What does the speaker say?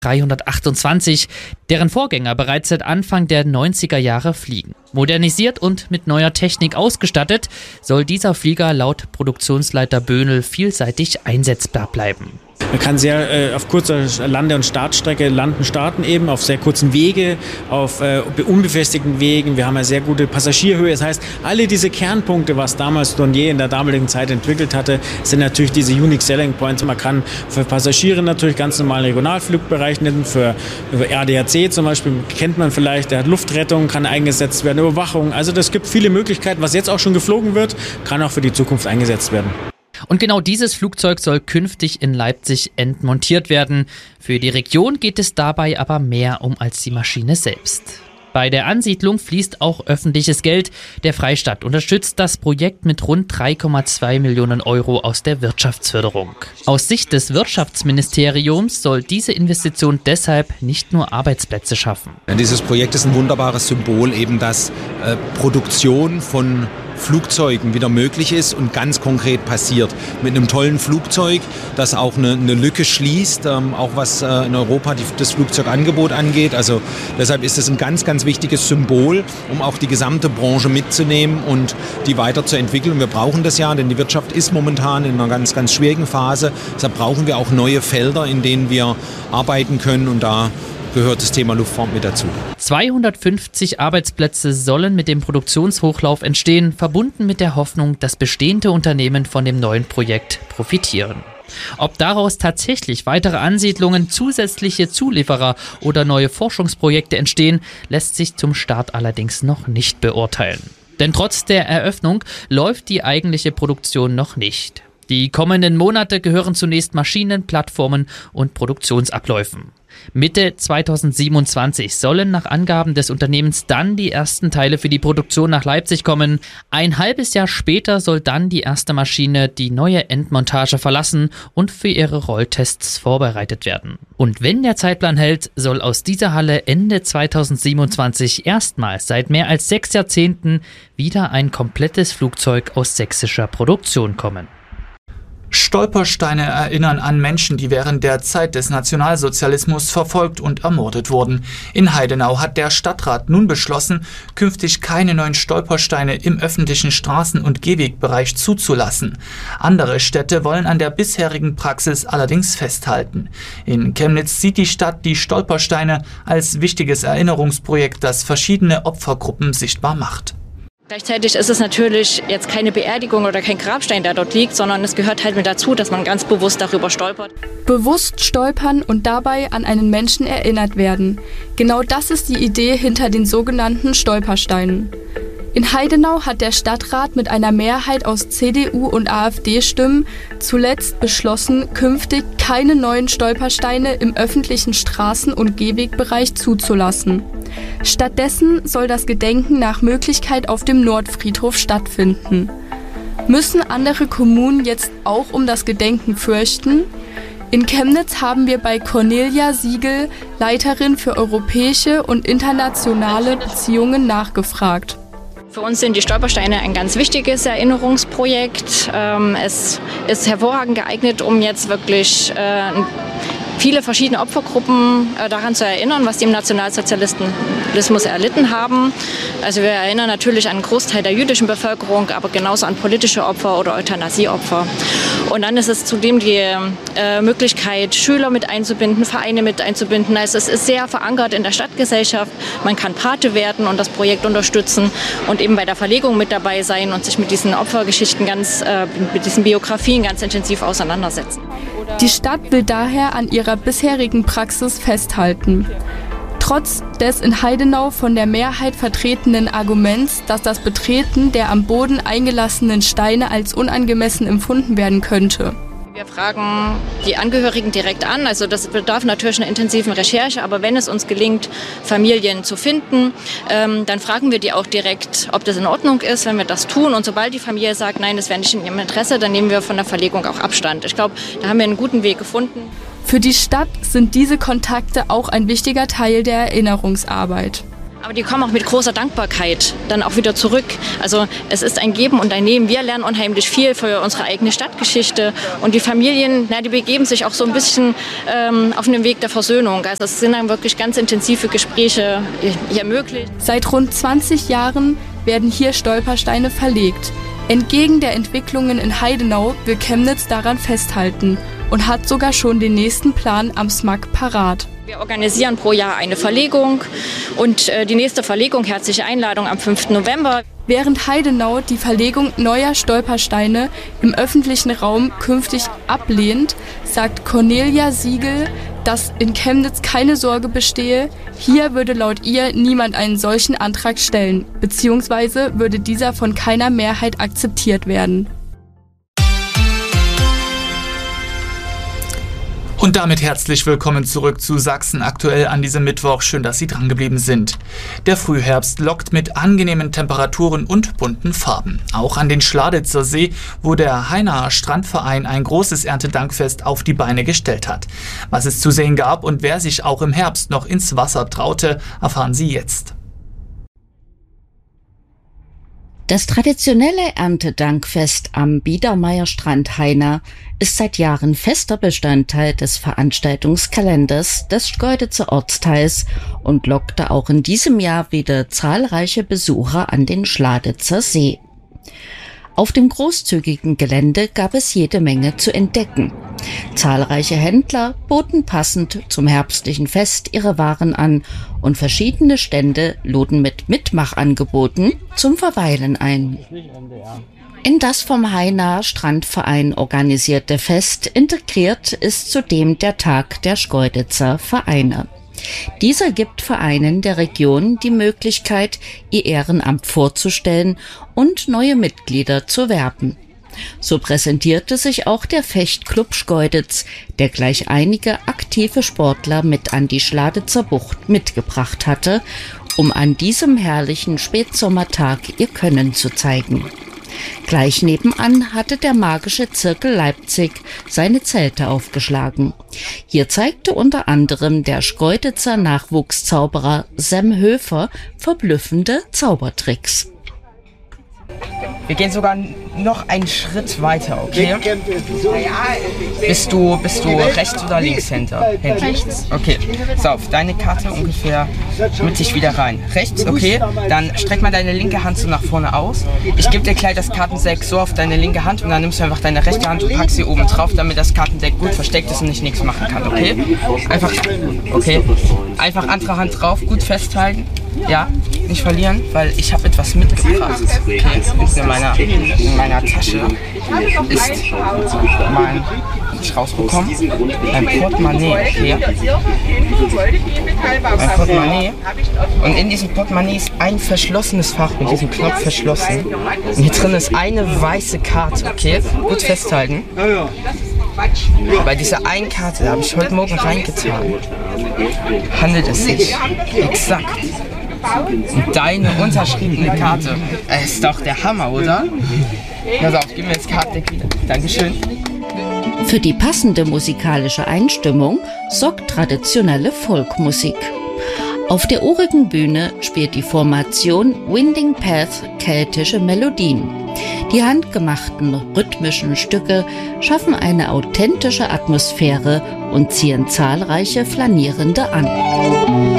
328, deren Vorgänger bereits seit Anfang der 90er Jahre fliegen. Modernisiert und mit neuer Technik ausgestattet, soll dieser Flieger laut Produktionsleiter Böhnel vielseitig einsetzbar bleiben. Man kann sehr auf kurzer Lande- und Startstrecke starten eben, auf sehr kurzen Wege, auf unbefestigten Wegen. Wir haben eine sehr gute Passagierhöhe. Das heißt, alle diese Kernpunkte, was damals Dornier in der damaligen Zeit entwickelt hatte, sind natürlich diese Unique Selling Points. Man kann für Passagiere natürlich ganz normalen Regionalflugbereich nehmen, für ADAC zum Beispiel kennt man vielleicht, der hat Luftrettung, kann eingesetzt werden, Überwachung. Also das gibt viele Möglichkeiten, was jetzt auch schon geflogen wird, kann auch für die Zukunft eingesetzt werden. Und genau dieses Flugzeug soll künftig in Leipzig entmontiert werden. Für die Region geht es dabei aber mehr als die Maschine selbst. Bei der Ansiedlung fließt auch öffentliches Geld. Der Freistaat unterstützt das Projekt mit rund 3,2 Millionen Euro aus der Wirtschaftsförderung. Aus Sicht des Wirtschaftsministeriums soll diese Investition deshalb nicht nur Arbeitsplätze schaffen. Dieses Projekt ist ein wunderbares Symbol, eben dass Produktion von Flugzeugen wieder möglich ist und ganz konkret passiert. Mit einem tollen Flugzeug, das auch eine Lücke schließt, auch was in Europa das Flugzeugangebot angeht. Also deshalb ist es ein ganz, ganz wichtiges Symbol, um auch die gesamte Branche mitzunehmen und die weiterzuentwickeln. Wir brauchen das ja, denn die Wirtschaft ist momentan in einer ganz, ganz schwierigen Phase. Deshalb brauchen wir auch neue Felder, in denen wir arbeiten können, und da gehört das Thema Luftfahrt mit dazu. 250 Arbeitsplätze sollen mit dem Produktionshochlauf entstehen, verbunden mit der Hoffnung, dass bestehende Unternehmen von dem neuen Projekt profitieren. Ob daraus tatsächlich weitere Ansiedlungen, zusätzliche Zulieferer oder neue Forschungsprojekte entstehen, lässt sich zum Start allerdings noch nicht beurteilen. Denn trotz der Eröffnung läuft die eigentliche Produktion noch nicht. Die kommenden Monate gehören zunächst Maschinen, Plattformen und Produktionsabläufen. Mitte 2027 sollen nach Angaben des Unternehmens dann die ersten Teile für die Produktion nach Leipzig kommen. Ein halbes Jahr später soll dann die erste Maschine die neue Endmontage verlassen und für ihre Rolltests vorbereitet werden. Und wenn der Zeitplan hält, soll aus dieser Halle Ende 2027 erstmals seit mehr als 6 Jahrzehnten wieder ein komplettes Flugzeug aus sächsischer Produktion kommen. Stolpersteine erinnern an Menschen, die während der Zeit des Nationalsozialismus verfolgt und ermordet wurden. In Heidenau hat der Stadtrat nun beschlossen, künftig keine neuen Stolpersteine im öffentlichen Straßen- und Gehwegbereich zuzulassen. Andere Städte wollen an der bisherigen Praxis allerdings festhalten. In Chemnitz sieht die Stadt die Stolpersteine als wichtiges Erinnerungsprojekt, das verschiedene Opfergruppen sichtbar macht. Gleichzeitig ist es natürlich jetzt keine Beerdigung oder kein Grabstein, der dort liegt, sondern es gehört halt mit dazu, dass man ganz bewusst darüber stolpert. Bewusst stolpern und dabei an einen Menschen erinnert werden. Genau das ist die Idee hinter den sogenannten Stolpersteinen. In Heidenau hat der Stadtrat mit einer Mehrheit aus CDU und AfD-Stimmen zuletzt beschlossen, künftig keine neuen Stolpersteine im öffentlichen Straßen- und Gehwegbereich zuzulassen. Stattdessen soll das Gedenken nach Möglichkeit auf dem Nordfriedhof stattfinden. Müssen andere Kommunen jetzt auch um das Gedenken fürchten? In Chemnitz haben wir bei Cornelia Siegel, Leiterin für europäische und internationale Beziehungen, nachgefragt. Für uns sind die Stolpersteine ein ganz wichtiges Erinnerungsprojekt. Es ist hervorragend geeignet, um jetzt wirklich viele verschiedene Opfergruppen daran zu erinnern, was die im Nationalsozialismus erlitten haben. Also wir erinnern natürlich an einen Großteil der jüdischen Bevölkerung, aber genauso an politische Opfer oder Euthanasieopfer. Und dann ist es zudem die Möglichkeit, Schüler mit einzubinden, Vereine mit einzubinden. Also es ist sehr verankert in der Stadtgesellschaft. Man kann Pate werden und das Projekt unterstützen und eben bei der Verlegung mit dabei sein und sich mit diesen Opfergeschichten mit diesen Biografien ganz intensiv auseinandersetzen. Die Stadt will daher an ihrer bisherigen Praxis festhalten. Trotz des in Heidenau von der Mehrheit vertretenen Arguments, dass das Betreten der am Boden eingelassenen Steine als unangemessen empfunden werden könnte. Wir fragen die Angehörigen direkt an, also das bedarf natürlich einer intensiven Recherche, aber wenn es uns gelingt, Familien zu finden, dann fragen wir die auch direkt, ob das in Ordnung ist, wenn wir das tun. Und sobald die Familie sagt, nein, das wäre nicht in ihrem Interesse, dann nehmen wir von der Verlegung auch Abstand. Ich glaube, da haben wir einen guten Weg gefunden. Für die Stadt sind diese Kontakte auch ein wichtiger Teil der Erinnerungsarbeit. Aber die kommen auch mit großer Dankbarkeit dann auch wieder zurück. Also es ist ein Geben und ein Nehmen. Wir lernen unheimlich viel für unsere eigene Stadtgeschichte. Und die Familien, die begeben sich auch so ein bisschen auf den Weg der Versöhnung. Also es sind dann wirklich ganz intensive Gespräche hier möglich. Seit rund 20 Jahren werden hier Stolpersteine verlegt. Entgegen der Entwicklungen in Heidenau will Chemnitz daran festhalten und hat sogar schon den nächsten Plan am SMAK parat. Wir organisieren pro Jahr eine Verlegung und die nächste Verlegung, herzliche Einladung am 5. November. Während Heidenau die Verlegung neuer Stolpersteine im öffentlichen Raum künftig ablehnt, sagt Cornelia Siegel, dass in Chemnitz keine Sorge bestehe. Hier würde laut ihr niemand einen solchen Antrag stellen, beziehungsweise würde dieser von keiner Mehrheit akzeptiert werden. Und damit herzlich willkommen zurück zu Sachsen aktuell an diesem Mittwoch. Schön, dass Sie drangeblieben sind. Der Frühherbst lockt mit angenehmen Temperaturen und bunten Farben. Auch an den Schladitzer See, wo der Hainaer Strandverein ein großes Erntedankfest auf die Beine gestellt hat. Was es zu sehen gab und wer sich auch im Herbst noch ins Wasser traute, erfahren Sie jetzt. Das traditionelle Erntedankfest am Biedermeierstrand Haina ist seit Jahren fester Bestandteil des Veranstaltungskalenders des Schkeuditzer Ortsteils und lockte auch in diesem Jahr wieder zahlreiche Besucher an den Schladitzer See. Auf dem großzügigen Gelände gab es jede Menge zu entdecken. Zahlreiche Händler boten passend zum herbstlichen Fest ihre Waren an und verschiedene Stände luden mit Mitmachangeboten zum Verweilen ein. In das vom Hainaer Strandverein organisierte Fest integriert ist zudem der Tag der Schkeuditzer Vereine. Dieser gibt Vereinen der Region die Möglichkeit, ihr Ehrenamt vorzustellen und neue Mitglieder zu werben. So präsentierte sich auch der Fechtclub Schkeuditz, der gleich einige aktive Sportler mit an die Schladitzer Bucht mitgebracht hatte, um an diesem herrlichen Spätsommertag ihr Können zu zeigen. Gleich nebenan hatte der magische Zirkel Leipzig seine Zelte aufgeschlagen. Hier zeigte unter anderem der Schkeuditzer Nachwuchszauberer Sam Höfer verblüffende Zaubertricks. Wir gehen sogar noch einen Schritt weiter, okay? Bist du Rechts- oder Linkshänder? Rechts. Okay, so auf deine Karte ungefähr mittig wieder rein. Rechts, okay? Dann streck mal deine linke Hand so nach vorne aus. Ich gebe dir gleich das Kartendeck so auf deine linke Hand und dann nimmst du einfach deine rechte Hand und packst sie oben drauf, damit das Kartendeck gut versteckt ist und ich nichts machen kann, okay? Einfach andere Hand drauf, gut festhalten. Ja, nicht verlieren, weil ich habe etwas mitgebracht. Okay, in meiner Tasche ist mein, ich rausbekommen, ein Portemonnaie, okay? Ein Portemonnaie. Und in diesem Portemonnaie ist ein verschlossenes Fach mit diesem Knopf verschlossen. Und hier drin ist eine weiße Karte, okay? Gut festhalten. Bei dieser einen Karte, da habe ich heute Morgen reingetan, handelt es sich exakt um deine unterschriebene Karte. Ist doch der Hammer, oder? Pass auf, gib mir das Kartendeck wieder. Dankeschön. Für die passende musikalische Einstimmung sorgt traditionelle Folkmusik. Auf der urigen Bühne spielt die Formation Winding Path keltische Melodien. Die handgemachten rhythmischen Stücke schaffen eine authentische Atmosphäre und ziehen zahlreiche Flanierende an.